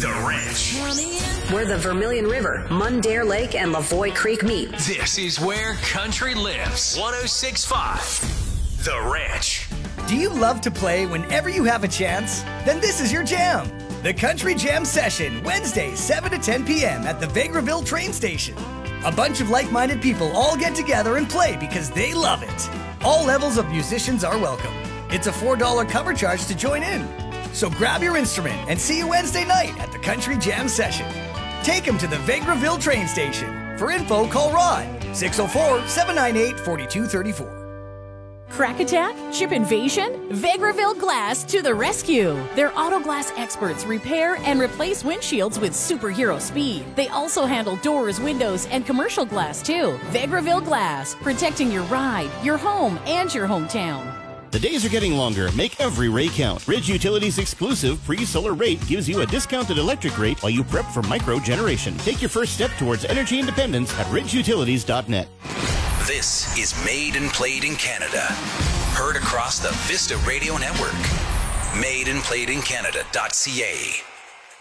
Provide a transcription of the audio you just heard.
The Ranch. Where the Vermilion River, Mundare Lake, and Lavoie Creek meet. This is where country lives. 106.5 The Ranch. Do you love to play whenever you have a chance? Then this is your jam. The Country Jam Session, Wednesday, 7 to 10 p.m. at the Vegreville train station. A bunch of like-minded people all get together and play because they love it. All levels of musicians are welcome. It's a $4 cover charge to join in. So grab your instrument and see you Wednesday night at the Country Jam Session. Take them to the Vegreville train station. For info, call Rod, 604-798-4234. Crack attack? Chip invasion? Vegreville Glass to the rescue. Their auto glass experts repair and replace windshields with superhero speed. They also handle doors, windows, and commercial glass too. Vegreville Glass, protecting your ride, your home, and your hometown. The days are getting longer. Make every ray count. Ridge Utilities' exclusive pre-solar rate gives you a discounted electric rate while you prep for micro generation. Take your first step towards energy independence at ridgeutilities.net. This is Made and Played in Canada. Heard across the Vista Radio Network. MadeandPlayedInCanada.ca.